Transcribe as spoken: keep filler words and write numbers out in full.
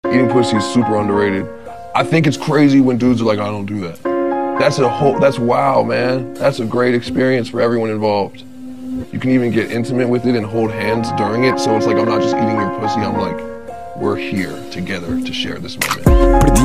Eating pussy is super underrated. I think it's crazy when dudes are like, I don't do that. That's a whole, that's wow, man. That's a great experience for everyone involved. You can even get intimate with it and hold hands during it, so it's like I'm not just eating your pussy, I'm like, we're here together to share this moment.